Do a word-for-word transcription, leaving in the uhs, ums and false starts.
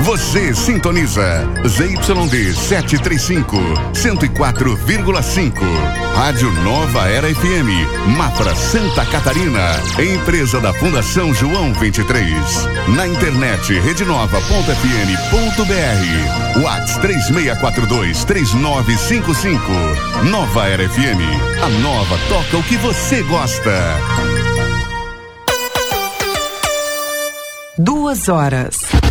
Você sintoniza Z Y D setecentos e trinta e cinco, cento e quatro vírgula cinco. Rádio Nova Era F M, Mafra, Santa Catarina. Empresa da Fundação João vinte e três. Na internet rede nova ponto f m ponto b r. WhatsApp três seis quatro dois, três nove cinco cinco. Nova Era F M. A nova toca o que você gosta. Duas horas.